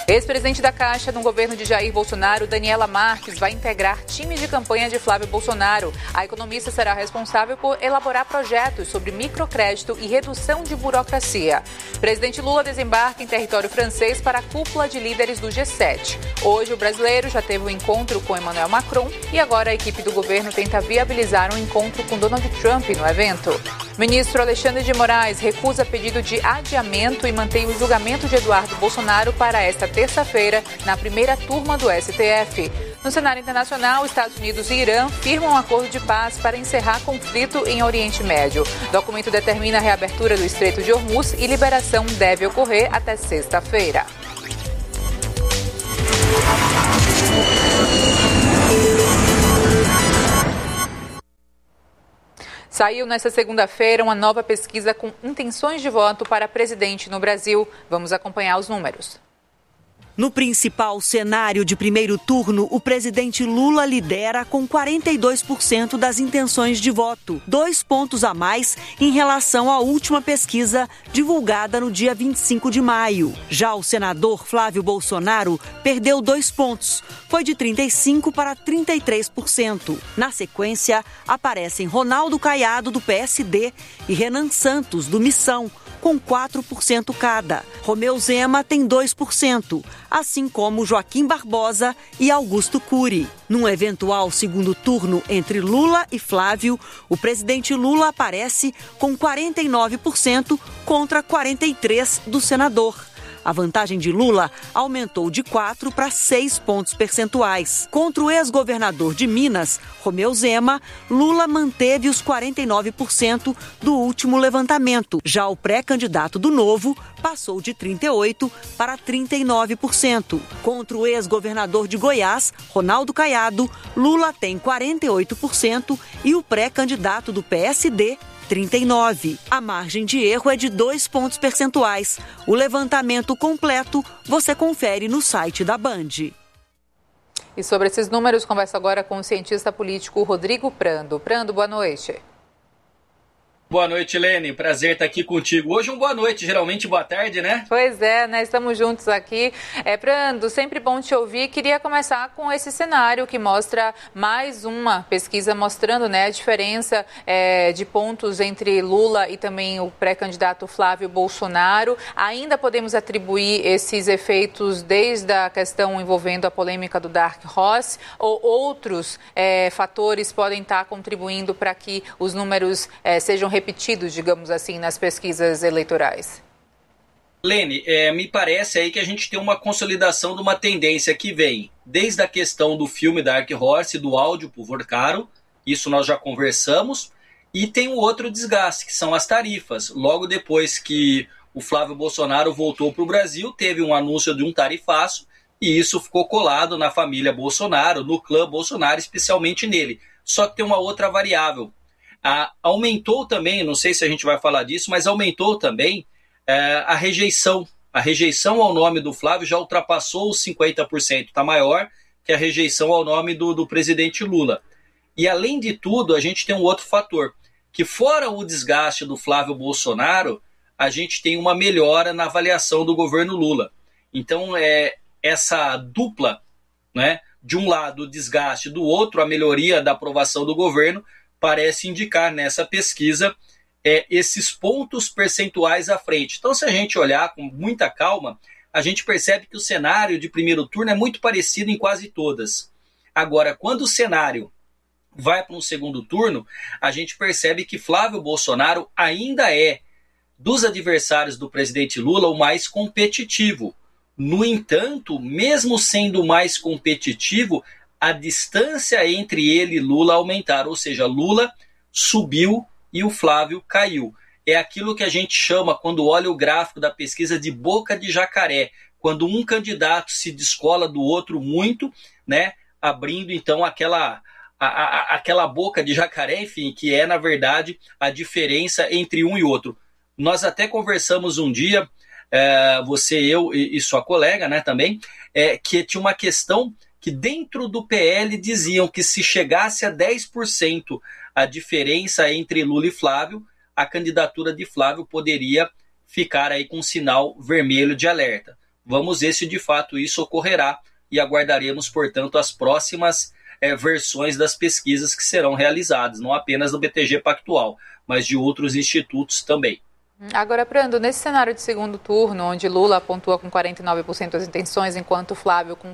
Ex-presidente da Caixa no governo de Jair Bolsonaro, Daniela Marques, vai integrar time de campanha de Flávio Bolsonaro. A economista será responsável por elaborar projetos sobre microcrédito e redução de burocracia. Presidente Lula desembarca em território francês para a cúpula de líderes do G7. Hoje, o brasileiro já teve um encontro com Emmanuel Macron e agora a equipe do governo tenta viabilizar um encontro com Donald Trump no evento. Ministro Alexandre de Moraes recusa pedido de adiamento e mantém o julgamento de Eduardo Bolsonaro para esta terça-feira, na primeira turma do STF. No cenário internacional, Estados Unidos e Irã firmam um acordo de paz para encerrar conflito em Oriente Médio. O documento determina a reabertura do Estreito de Hormuz e liberação deve ocorrer até sexta-feira. Saiu nesta segunda-feira uma nova pesquisa com intenções de voto para presidente no Brasil. Vamos acompanhar os números. No principal cenário de primeiro turno, o presidente Lula lidera com 42% das intenções de voto, 2 pontos a mais em relação à última pesquisa divulgada no dia 25 de maio. Já o senador Flávio Bolsonaro perdeu 2 pontos, foi de 35% para 33%. Na sequência, aparecem Ronaldo Caiado, do PSD, e Renan Santos, do Missão, com 4% cada. Romeu Zema tem 2%, assim como Joaquim Barbosa e Augusto Cury. Num eventual segundo turno entre Lula e Flávio, o presidente Lula aparece com 49% contra 43% do senador. A vantagem de Lula aumentou de 4 para 6 pontos percentuais. Contra o ex-governador de Minas, Romeu Zema, Lula manteve os 49% do último levantamento. Já o pré-candidato do Novo passou de 38% para 39%. Contra o ex-governador de Goiás, Ronaldo Caiado, Lula tem 48% e o pré-candidato do PSD, 39%. A margem de erro é de 2 pontos percentuais. O levantamento completo você confere no site da Band. E sobre esses números, converso agora com o cientista político Rodrigo Prando. Prando, boa noite. Boa noite, Lene. Prazer estar aqui contigo. Hoje boa noite, geralmente boa tarde, né? Pois é, né? Estamos juntos aqui. Prando, sempre bom te ouvir. Queria começar com esse cenário que mostra mais uma pesquisa mostrando, né, a diferença de pontos entre Lula e também o pré-candidato Flávio Bolsonaro. Ainda podemos atribuir esses efeitos desde a questão envolvendo a polêmica do Dark Horse ou outros fatores podem estar contribuindo para que os números sejam repetidos, digamos assim, nas pesquisas eleitorais? Lene, me parece aí que a gente tem uma consolidação de uma tendência que vem desde a questão do filme Dark Horse, do áudio por caro, isso nós já conversamos, e tem um outro desgaste, que são as tarifas. Logo depois que o Flávio Bolsonaro voltou para o Brasil, teve um anúncio de um tarifaço, e isso ficou colado na família Bolsonaro, no clã Bolsonaro, especialmente nele. Só que tem uma outra variável. Aumentou também, não sei se a gente vai falar disso, mas aumentou também a rejeição. A rejeição ao nome do Flávio já ultrapassou os 50%, está maior que a rejeição ao nome do presidente Lula. E além de tudo, a gente tem um outro fator, que fora o desgaste do Flávio Bolsonaro, a gente tem uma melhora na avaliação do governo Lula. Então, essa dupla, né, de um lado o desgaste, do outro a melhoria da aprovação do governo, parece indicar nessa pesquisa esses pontos percentuais à frente. Então, se a gente olhar com muita calma, a gente percebe que o cenário de primeiro turno é muito parecido em quase todas. Agora, quando o cenário vai para um segundo turno, a gente percebe que Flávio Bolsonaro ainda é, dos adversários do presidente Lula, o mais competitivo. No entanto, mesmo sendo mais competitivo, a distância entre ele e Lula aumentaram, ou seja, Lula subiu e o Flávio caiu. É aquilo que a gente chama, quando olha o gráfico da pesquisa, de boca de jacaré, quando um candidato se descola do outro muito, né, abrindo então aquela boca de jacaré, enfim, que é, na verdade, a diferença entre um e outro. Nós até conversamos um dia, você, eu e sua colega, né, também, que tinha uma questão que dentro do PL diziam que se chegasse a 10% a diferença entre Lula e Flávio, a candidatura de Flávio poderia ficar aí com um sinal vermelho de alerta. Vamos ver se de fato isso ocorrerá e aguardaremos, portanto, as próximas versões das pesquisas que serão realizadas, não apenas do BTG Pactual, mas de outros institutos também. Agora, Prando, nesse cenário de segundo turno, onde Lula pontua com 49% das intenções, enquanto Flávio com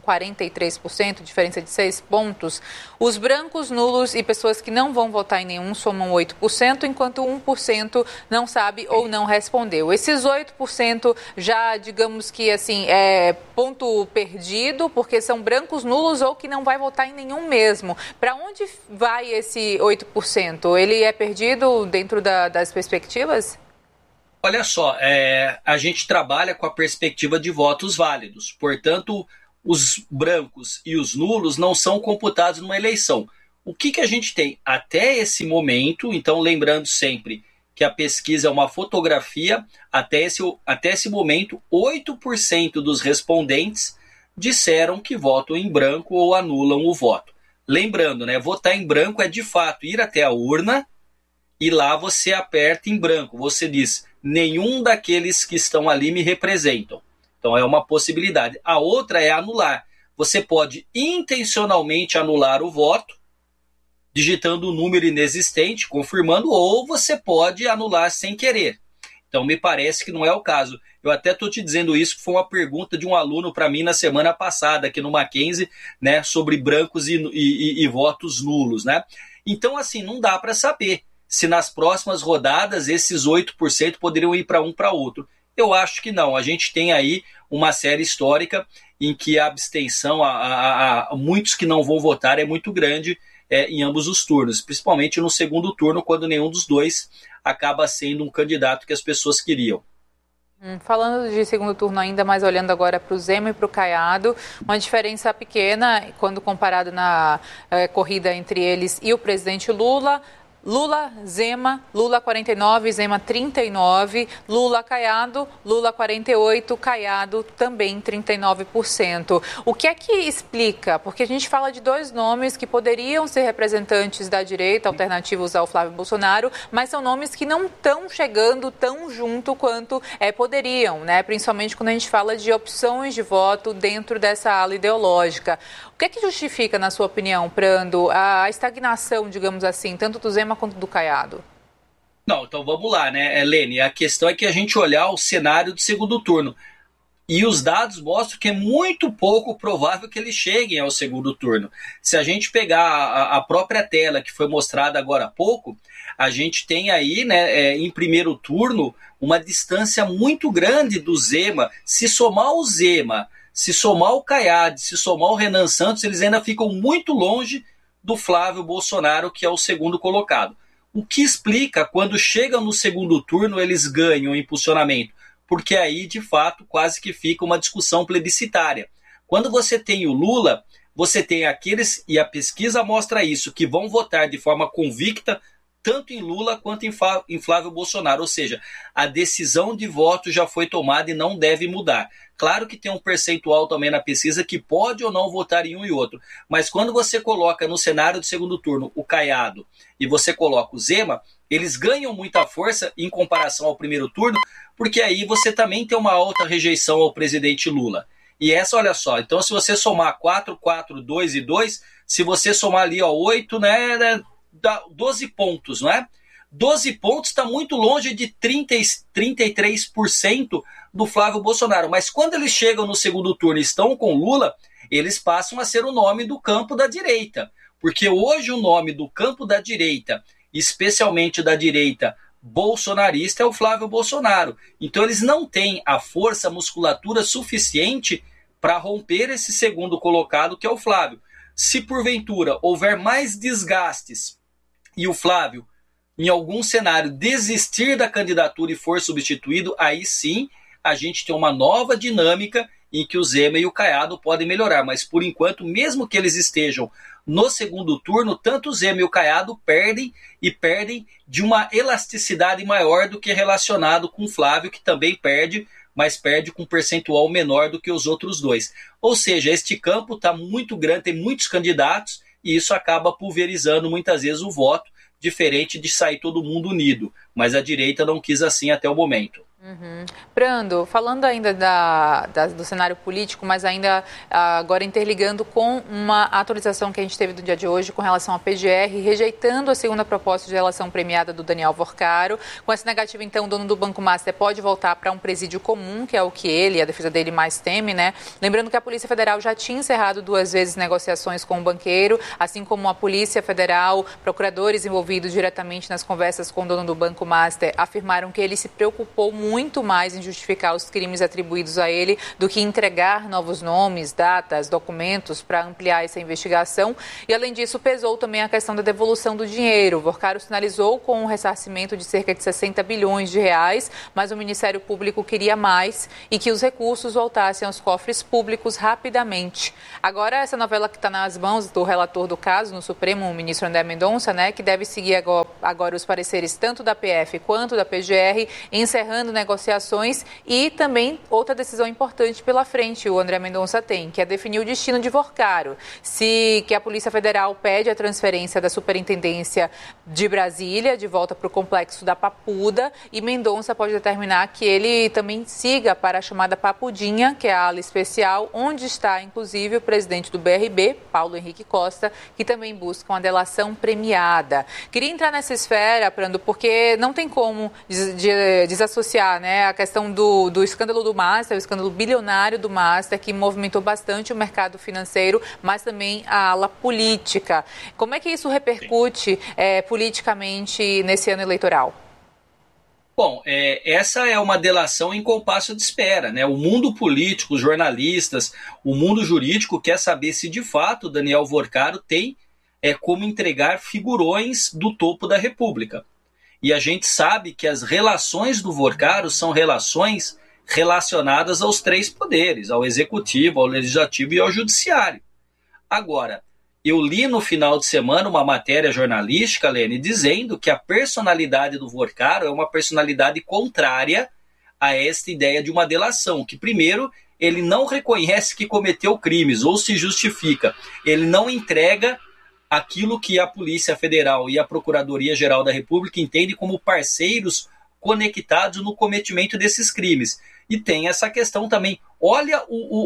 43%, diferença de 6 pontos, os brancos, nulos e pessoas que não vão votar em nenhum somam 8%, enquanto 1% não sabe ou não respondeu. Esses 8% já, digamos que, assim, é ponto perdido, porque são brancos, nulos ou que não vai votar em nenhum mesmo. Para onde vai esse 8%? Ele é perdido dentro das perspectivas? Olha só, a gente trabalha com a perspectiva de votos válidos, portanto, os brancos e os nulos não são computados numa eleição. O que a gente tem até esse momento, então lembrando sempre que a pesquisa é uma fotografia, até esse momento, 8% dos respondentes disseram que votam em branco ou anulam o voto. Lembrando, votar em branco é de fato ir até a urna e lá você aperta em branco, você diz: nenhum daqueles que estão ali me representam. Então é uma possibilidade. A outra é anular. Você pode intencionalmente anular o voto, digitando um número inexistente, confirmando, ou você pode anular sem querer. Então me parece que não é o caso. Eu até estou te dizendo isso, que foi uma pergunta de um aluno para mim na semana passada, aqui no Mackenzie, sobre brancos e votos nulos. Então, assim, não dá para saber se nas próximas rodadas esses 8% poderiam ir para um para outro. Eu acho que não. A gente tem aí uma série histórica em que a abstenção, a muitos que não vão votar, é muito grande em ambos os turnos, principalmente no segundo turno, quando nenhum dos dois acaba sendo um candidato que as pessoas queriam. Falando de segundo turno ainda, mas olhando agora para o Zema e para o Caiado, uma diferença pequena quando comparado na corrida entre eles e o presidente Lula. Lula, Zema, Lula 49, Zema 39, Lula, Caiado, Lula 48, Caiado também 39%. O que é que explica? Porque a gente fala de dois nomes que poderiam ser representantes da direita, alternativos ao Flávio Bolsonaro, mas são nomes que não estão chegando tão junto quanto poderiam, principalmente quando a gente fala de opções de voto dentro dessa ala ideológica. O que é que justifica, na sua opinião, Prando, a estagnação, digamos assim, tanto do Zema quanto do Caiado? Não, então vamos lá, Lene? A questão é que a gente olhar o cenário do segundo turno. E os dados mostram que é muito pouco provável que eles cheguem ao segundo turno. Se a gente pegar a própria tela que foi mostrada agora há pouco, a gente tem aí, em primeiro turno, uma distância muito grande do Zema. Se somar o Zema, se somar o Caiado, se somar o Renan Santos, eles ainda ficam muito longe do Flávio Bolsonaro, que é o segundo colocado. O que explica, quando chegam no segundo turno, eles ganham impulsionamento, porque aí, de fato, quase que fica uma discussão plebiscitária. Quando você tem o Lula, você tem aqueles, e a pesquisa mostra isso, que vão votar de forma convicta, tanto em Lula quanto em Flávio Bolsonaro, ou seja, a decisão de voto já foi tomada e não deve mudar. Claro que tem um percentual também na pesquisa que pode ou não votar em um e outro, mas quando você coloca no cenário de segundo turno o Caiado e você coloca o Zema, eles ganham muita força em comparação ao primeiro turno, porque aí você também tem uma alta rejeição ao presidente Lula. E essa, olha só, então se você somar 4, 4, 2 e 2, se você somar ali 8, dá 12 pontos, não é? 12 pontos está muito longe de 33% do Flávio Bolsonaro. Mas quando eles chegam no segundo turno e estão com Lula, eles passam a ser o nome do campo da direita. Porque hoje o nome do campo da direita, especialmente da direita bolsonarista, é o Flávio Bolsonaro. Então eles não têm a força, a musculatura suficiente para romper esse segundo colocado, que é o Flávio. Se porventura houver mais desgastes e o Flávio, em algum cenário, desistir da candidatura e for substituído, aí sim a gente tem uma nova dinâmica em que o Zema e o Caiado podem melhorar. Mas, por enquanto, mesmo que eles estejam no segundo turno, tanto o Zema e o Caiado perdem de uma elasticidade maior do que relacionado com o Flávio, que também perde, mas perde com um percentual menor do que os outros dois. Ou seja, este campo está muito grande, tem muitos candidatos, e isso acaba pulverizando muitas vezes o voto, diferente de sair todo mundo unido. Mas a direita não quis assim até o momento. Brando, falando ainda do cenário político, mas ainda agora interligando com uma atualização que a gente teve do dia de hoje com relação à PGR, rejeitando a segunda proposta de relação premiada do Daniel Vorcaro. Com essa negativa, então, o dono do Banco Master pode voltar para um presídio comum, que é o que ele e a defesa dele mais teme, né? Lembrando que a Polícia Federal já tinha encerrado 2 vezes negociações com o banqueiro, assim como a Polícia Federal, procuradores envolvidos diretamente nas conversas com o dono do Banco Master afirmaram que ele se preocupou muito mais em justificar os crimes atribuídos a ele do que entregar novos nomes, datas, documentos para ampliar essa investigação. E, além disso, pesou também a questão da devolução do dinheiro. O Vorcaro sinalizou com um ressarcimento de cerca de 60 bilhões de reais, mas o Ministério Público queria mais e que os recursos voltassem aos cofres públicos rapidamente. Agora, essa novela que está nas mãos do relator do caso no Supremo, o ministro André Mendonça, né, que deve seguir agora os pareceres tanto da PF quanto da PGR, encerrando negociações, e também outra decisão importante pela frente o André Mendonça tem, que é definir o destino de Vorcaro. Se que a Polícia Federal pede a transferência da Superintendência de Brasília de volta para o complexo da Papuda, e Mendonça pode determinar que ele também siga para a chamada Papudinha, que é a ala especial, onde está inclusive o presidente do BRB, Paulo Henrique Costa, que também busca uma delação premiada. Queria entrar nessa esfera, Brando, porque não tem como desassociar, né, a questão do escândalo do Master, o escândalo bilionário do Master, que movimentou bastante o mercado financeiro, mas também a ala política. Como é que isso repercute politicamente nesse ano eleitoral? Bom, essa é uma delação em compasso de espera, né? O mundo político, os jornalistas, o mundo jurídico quer saber se de fato Daniel Vorcaro tem como entregar figurões do topo da República. E a gente sabe que as relações do Vorcaro são relações relacionadas aos 3 poderes, ao executivo, ao legislativo e ao judiciário. Agora, eu li no final de semana uma matéria jornalística, Lene, dizendo que a personalidade do Vorcaro é uma personalidade contrária a esta ideia de uma delação, que primeiro ele não reconhece que cometeu crimes ou se justifica, ele não entrega aquilo que a Polícia Federal e a Procuradoria-Geral da República entendem como parceiros conectados no cometimento desses crimes. E tem essa questão também. Olha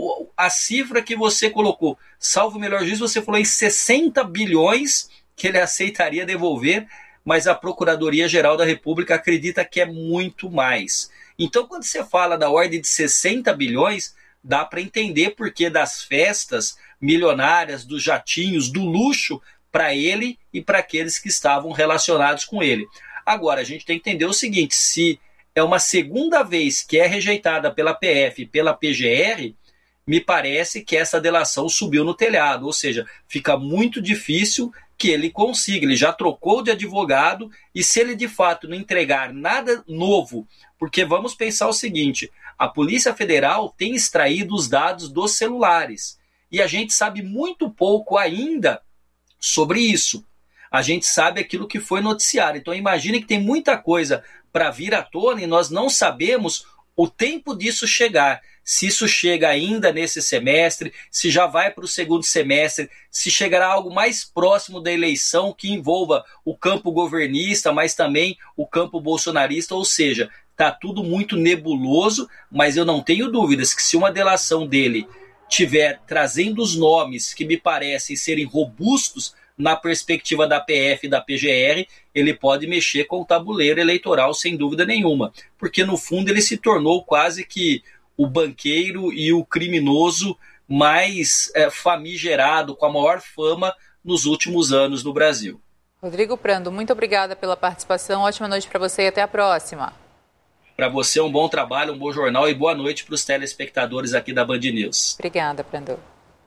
a cifra que você colocou. Salvo o melhor juízo, você falou em 60 bilhões que ele aceitaria devolver, mas a Procuradoria-Geral da República acredita que é muito mais. Então, quando você fala da ordem de 60 bilhões, dá para entender por que das festas milionárias, dos jatinhos, do luxo para ele e para aqueles que estavam relacionados com ele. Agora, a gente tem que entender o seguinte, se é uma segunda vez que é rejeitada pela PF e pela PGR, me parece que essa delação subiu no telhado, ou seja, fica muito difícil que ele consiga. Ele já trocou de advogado e se ele de fato não entregar nada novo, porque vamos pensar o seguinte, a Polícia Federal tem extraído os dados dos celulares e a gente sabe muito pouco ainda sobre isso. A gente sabe aquilo que foi noticiado. Então imagine que tem muita coisa para vir à tona e nós não sabemos o tempo disso chegar. Se isso chega ainda nesse semestre, se já vai para o segundo semestre, se chegará algo mais próximo da eleição que envolva o campo governista, mas também o campo bolsonarista, ou seja, está tudo muito nebuloso, mas eu não tenho dúvidas que se uma delação dele tiver trazendo os nomes que me parecem serem robustos na perspectiva da PF e da PGR, ele pode mexer com o tabuleiro eleitoral sem dúvida nenhuma, porque no fundo ele se tornou quase que o banqueiro e o criminoso mais famigerado, com a maior fama nos últimos anos no Brasil. Rodrigo Prando, muito obrigada pela participação, ótima noite para você e até a próxima. Para você um bom trabalho, um bom jornal e boa noite para os telespectadores aqui da Band News. Obrigada, Prando.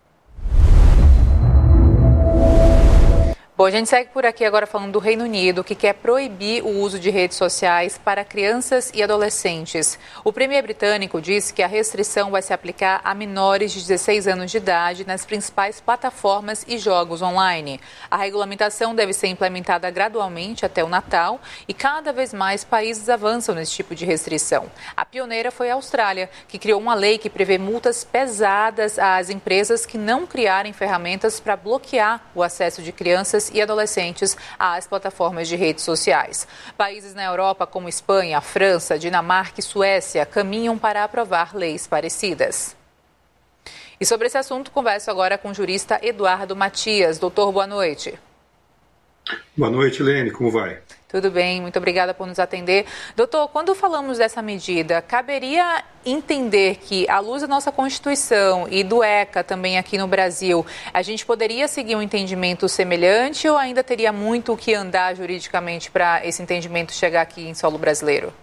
Bom, a gente segue por aqui agora falando do Reino Unido, que quer proibir o uso de redes sociais para crianças e adolescentes. O premier britânico disse que a restrição vai se aplicar a menores de 16 anos de idade nas principais plataformas e jogos online. A regulamentação deve ser implementada gradualmente até o Natal e cada vez mais países avançam nesse tipo de restrição. A pioneira foi a Austrália, que criou uma lei que prevê multas pesadas às empresas que não criarem ferramentas para bloquear o acesso de crianças e adolescentes às plataformas de redes sociais. Países na Europa, como Espanha, França, Dinamarca e Suécia, caminham para aprovar leis parecidas. E sobre esse assunto, converso agora com o jurista Eduardo Matias. Doutor, boa noite. Boa noite, Lene. Como vai? Tudo bem, muito obrigada por nos atender. Doutor, quando falamos dessa medida, caberia entender que, à luz da nossa Constituição e do ECA também aqui no Brasil, a gente poderia seguir um entendimento semelhante ou ainda teria muito o que andar juridicamente para esse entendimento chegar aqui em solo brasileiro?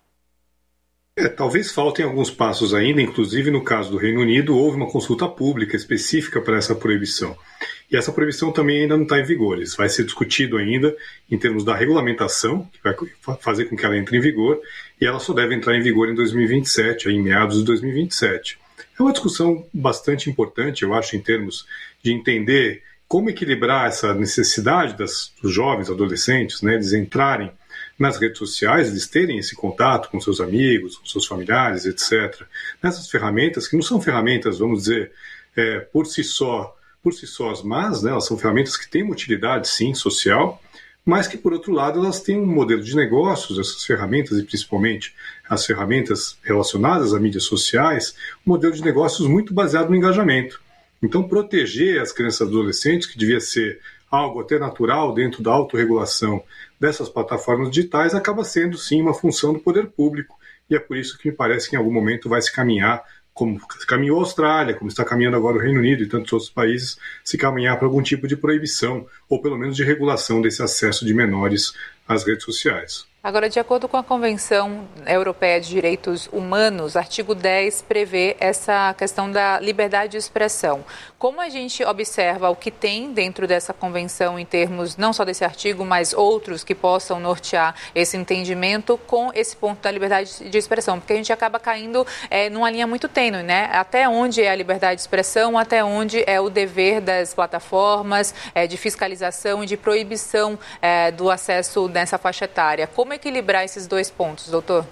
Talvez faltem alguns passos ainda, inclusive no caso do Reino Unido, houve uma consulta pública específica para essa proibição. E essa proibição também ainda não está em vigor. Isso vai ser discutido ainda em termos da regulamentação, que vai fazer com que ela entre em vigor, e ela só deve entrar em vigor em 2027, em meados de 2027. É uma discussão bastante importante, eu acho, em termos de entender como equilibrar essa necessidade dos jovens, adolescentes, né, de entrarem nas redes sociais, eles terem esse contato com seus amigos, com seus familiares, etc. Nessas ferramentas, que não são ferramentas, vamos dizer, por si só más, né? Elas são ferramentas que têm uma utilidade, sim, social, mas que, por outro lado, elas têm um modelo de negócios, essas ferramentas, e principalmente as ferramentas relacionadas a mídias sociais, um modelo de negócios muito baseado no engajamento. Então, proteger as crianças e adolescentes, que devia ser algo até natural dentro da autorregulação dessas plataformas digitais, acaba sendo, sim, uma função do poder público, e é por isso que me parece que em algum momento vai se caminhar, como caminhou a Austrália, como está caminhando agora o Reino Unido e tantos outros países, se caminhar para algum tipo de proibição, ou pelo menos de regulação desse acesso de menores às redes sociais. Agora, de acordo com a Convenção Europeia de Direitos Humanos, artigo 10 prevê essa questão da liberdade de expressão. Como a gente observa o que tem dentro dessa convenção em termos não só desse artigo, mas outros que possam nortear esse entendimento com esse ponto da liberdade de expressão? Porque a gente acaba caindo numa linha muito tênue, né? Até onde é a liberdade de expressão, até onde é o dever das plataformas de fiscalização e de proibição do acesso nessa faixa etária. Como equilibrar esses dois pontos, doutor?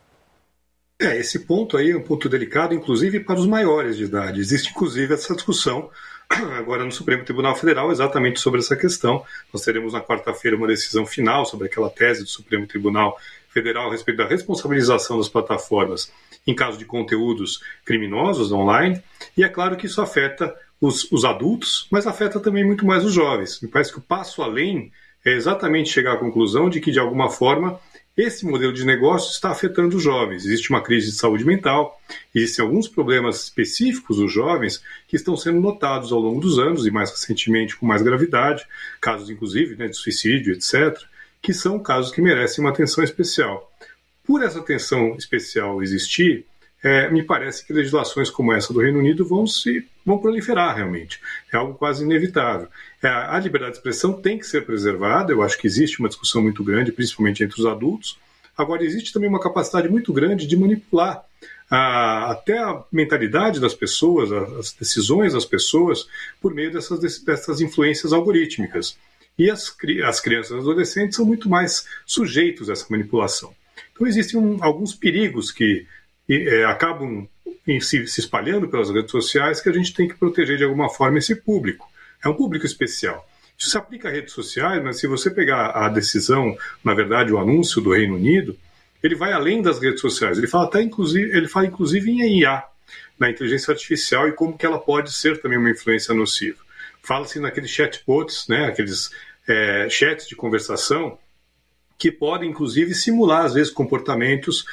Esse ponto aí é um ponto delicado, inclusive para os maiores de idade. Existe, inclusive, essa discussão agora no Supremo Tribunal Federal exatamente sobre essa questão. Nós teremos na quarta-feira uma decisão final sobre aquela tese do Supremo Tribunal Federal a respeito da responsabilização das plataformas em caso de conteúdos criminosos online. E é claro que isso afeta os adultos, mas afeta também muito mais os jovens. Me parece que o passo além é exatamente chegar à conclusão de que, de alguma forma, esse modelo de negócio está afetando os jovens. Existe uma crise de saúde mental, existem alguns problemas específicos dos jovens que estão sendo notados ao longo dos anos e, mais recentemente, com mais gravidade, casos, inclusive, né, de suicídio, etc., que são casos que merecem uma atenção especial. Por essa atenção especial existir, me parece que legislações como essa do Reino Unido vão proliferar realmente. É algo quase inevitável. A liberdade de expressão tem que ser preservada, eu acho que existe uma discussão muito grande, principalmente entre os adultos. Agora, existe também uma capacidade muito grande de manipular até a mentalidade das pessoas, as decisões das pessoas, por meio dessas influências algorítmicas. E as crianças e adolescentes são muito mais sujeitos a essa manipulação. Então, existem alguns perigos que acabam se espalhando pelas redes sociais que a gente tem que proteger de alguma forma esse público. É um público especial. Isso se aplica a redes sociais, mas se você pegar a decisão, na verdade, o anúncio do Reino Unido, ele vai além das redes sociais. Ele fala inclusive em IA, na inteligência artificial, e como que ela pode ser também uma influência nociva. Fala-se naqueles chatbots, né, aqueles chats de conversação, que podem, inclusive, simular, às vezes, comportamentos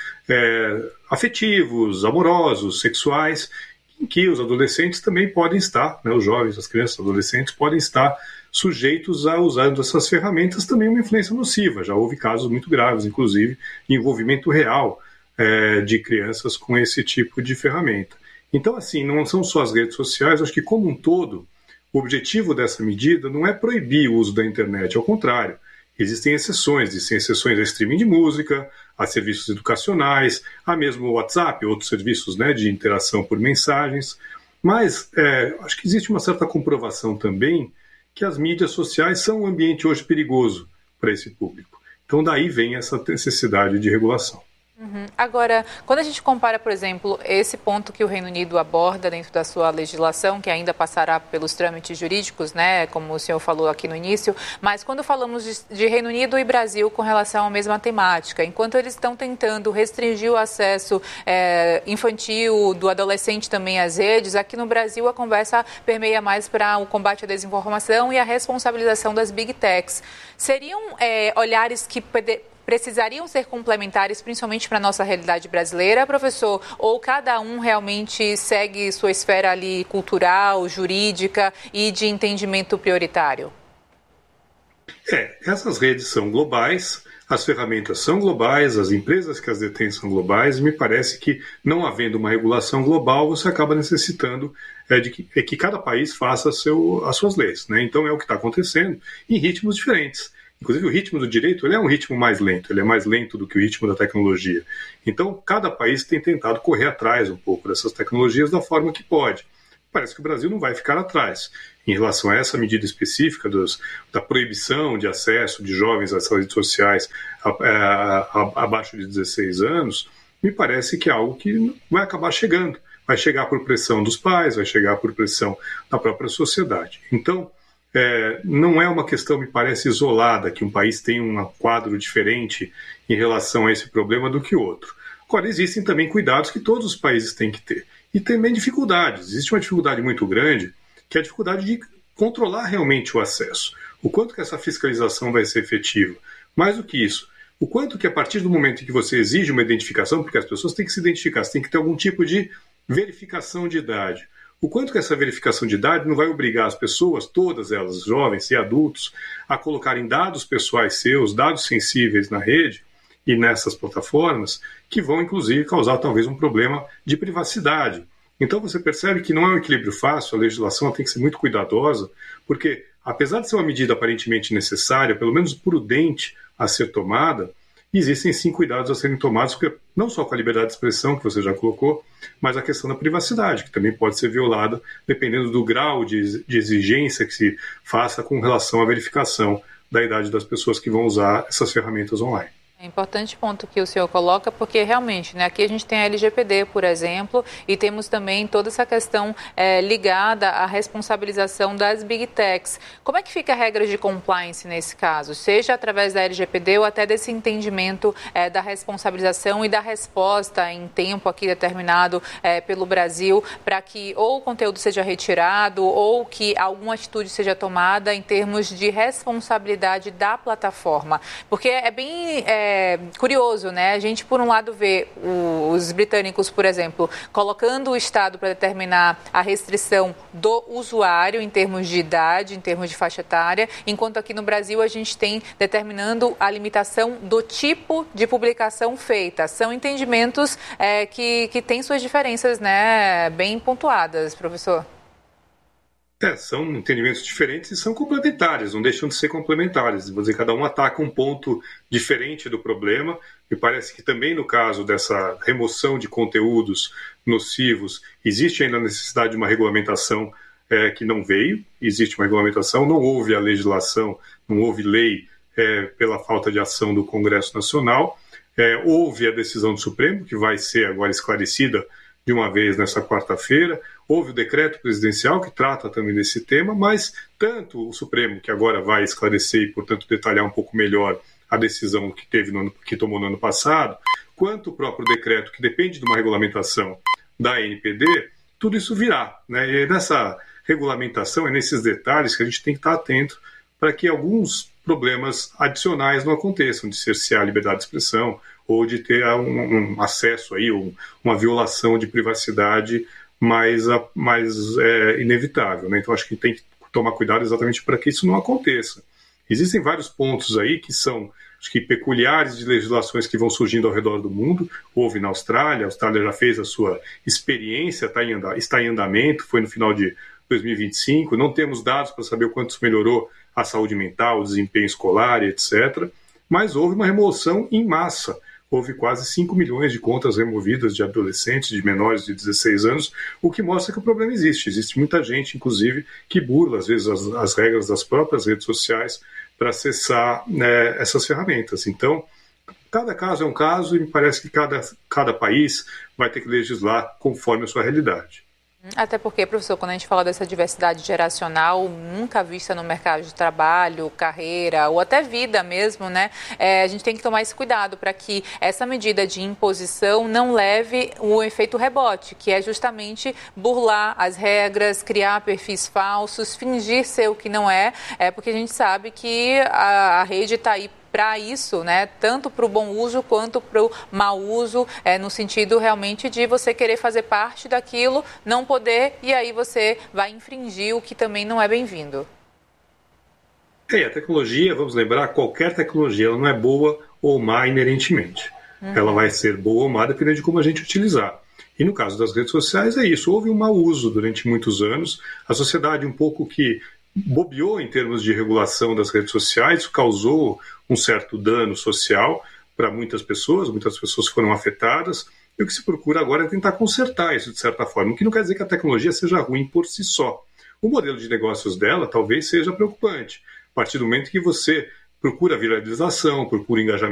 afetivos, amorosos, sexuais, em que os adolescentes também podem estar, né, os jovens, as crianças, os adolescentes, podem estar sujeitos a usar essas ferramentas também uma influência nociva. Já houve casos muito graves, inclusive, de envolvimento real de crianças com esse tipo de ferramenta. Então, assim, não são só as redes sociais, acho que, como um todo, o objetivo dessa medida não é proibir o uso da internet, ao contrário. Existem exceções a streaming de música, a serviços educacionais, a mesmo o WhatsApp, outros serviços, né, de interação por mensagens. Mas acho que existe uma certa comprovação também que as mídias sociais são um ambiente hoje perigoso para esse público. Então daí vem essa necessidade de regulação. Agora, quando a gente compara, por exemplo, esse ponto que o Reino Unido aborda dentro da sua legislação, que ainda passará pelos trâmites jurídicos, né, como o senhor falou aqui no início, mas quando falamos de Reino Unido e Brasil com relação à mesma temática, enquanto eles estão tentando restringir o acesso infantil, do adolescente também às redes, aqui no Brasil a conversa permeia mais para o combate à desinformação e a responsabilização das Big Techs. Seriam olhares que precisariam ser complementares, principalmente para a nossa realidade brasileira, professor? Ou cada um realmente segue sua esfera ali cultural, jurídica e de entendimento prioritário? Essas redes são globais, as ferramentas são globais, as empresas que as detêm são globais, e me parece que, não havendo uma regulação global, você acaba necessitando que cada país faça as suas leis, né? Então é o que está acontecendo em ritmos diferentes. Inclusive, o ritmo do direito ele é um ritmo mais lento, ele é mais lento do que o ritmo da tecnologia. Então, cada país tem tentado correr atrás um pouco dessas tecnologias da forma que pode. Parece que o Brasil não vai ficar atrás. Em relação a essa medida específica da proibição de acesso de jovens às redes sociais abaixo de 16 anos, me parece que é algo que vai acabar chegando. Vai chegar por pressão dos pais, vai chegar por pressão da própria sociedade. Então, não é uma questão, me parece, isolada, que um país tem um quadro diferente em relação a esse problema do que outro. Agora, existem também cuidados que todos os países têm que ter. E também dificuldades. Existe uma dificuldade muito grande, que é a dificuldade de controlar realmente o acesso. O quanto que essa fiscalização vai ser efetiva. Mais do que isso, o quanto que a partir do momento em que você exige uma identificação, porque as pessoas têm que se identificar, você tem que ter algum tipo de verificação de idade. O quanto que essa verificação de idade não vai obrigar as pessoas, todas elas, jovens e adultos, a colocarem dados pessoais seus, dados sensíveis na rede e nessas plataformas, que vão, inclusive, causar talvez um problema de privacidade. Então você percebe que não é um equilíbrio fácil, a legislação tem que ser muito cuidadosa, porque, apesar de ser uma medida aparentemente necessária, pelo menos prudente a ser tomada, existem sim cuidados a serem tomados, porque não só com a liberdade de expressão, que você já colocou, mas a questão da privacidade, que também pode ser violada dependendo do grau de exigência que se faça com relação à verificação da idade das pessoas que vão usar essas ferramentas online. É importante ponto que o senhor coloca, porque realmente, né, aqui a gente tem a LGPD, por exemplo, e temos também toda essa questão ligada à responsabilização das Big Techs. Como é que fica a regra de compliance nesse caso? Seja através da LGPD ou até desse entendimento da responsabilização e da resposta em tempo aqui determinado pelo Brasil, para que ou o conteúdo seja retirado ou que alguma atitude seja tomada em termos de responsabilidade da plataforma. Porque é bem curioso, né? A gente, por um lado, vê os britânicos, por exemplo, colocando o Estado para determinar a restrição do usuário em termos de idade, em termos de faixa etária, enquanto aqui no Brasil a gente tem determinando a limitação do tipo de publicação feita. São entendimentos que têm suas diferenças, né, bem pontuadas, professor. São entendimentos diferentes e são complementares, não deixam de ser complementares. Cada um ataca um ponto diferente do problema. Me parece que também no caso dessa remoção de conteúdos nocivos, existe ainda a necessidade de uma regulamentação que não veio. Existe uma regulamentação, não houve a legislação, não houve lei pela falta de ação do Congresso Nacional. Houve a decisão do Supremo, que vai ser agora esclarecida de uma vez nessa quarta-feira. Houve o decreto presidencial que trata também desse tema, mas tanto o Supremo, que agora vai esclarecer e, portanto, detalhar um pouco melhor a decisão que tomou no ano passado, quanto o próprio decreto, que depende de uma regulamentação da ANPD, tudo isso virá, né? E nessa regulamentação, nesses detalhes que a gente tem que estar atento para que alguns problemas adicionais não aconteçam, de cercear a liberdade de expressão ou de ter um acesso aí, uma violação de privacidade mais inevitável, né? Então acho que tem que tomar cuidado exatamente para que isso não aconteça. Existem vários pontos aí que são, acho que, peculiares de legislações que vão surgindo ao redor do mundo. Houve na Austrália, a Austrália já fez a sua experiência, está em andamento, foi no final de 2025, não temos dados para saber o quanto isso melhorou a saúde mental, o desempenho escolar, etc. Mas houve uma remoção em massa. Houve quase 5 milhões de contas removidas de adolescentes, de menores de 16 anos, o que mostra que o problema existe. Existe muita gente, inclusive, que burla, às vezes, as regras das próprias redes sociais para acessar essas ferramentas. Então, Cada caso é um caso e me parece que cada país vai ter que legislar conforme a sua realidade. Até porque, professor, quando a gente fala dessa diversidade geracional, nunca vista no mercado de trabalho, carreira ou até vida mesmo, né? A gente tem que tomar esse cuidado para que essa medida de imposição não leve o efeito rebote, que é justamente burlar as regras, criar perfis falsos, fingir ser o que não é, porque a gente sabe que a rede está aí para isso, né? Tanto para o bom uso quanto para o mau uso, no sentido realmente de você querer fazer parte daquilo, não poder, e aí você vai infringir o que também não é bem-vindo. A tecnologia, vamos lembrar, qualquer tecnologia, ela não é boa ou má inerentemente. Ela vai ser boa ou má dependendo de como a gente utilizar. E no caso das redes sociais é isso, houve um mau uso durante muitos anos, a sociedade um pouco que bobeou em termos de regulação das redes sociais, isso causou um certo dano social para muitas pessoas foram afetadas, e o que se procura agora é tentar consertar isso de certa forma, o que não quer dizer que a tecnologia seja ruim por si só. O modelo de negócios dela talvez seja preocupante, a partir do momento que você procura viralização, procura engajamento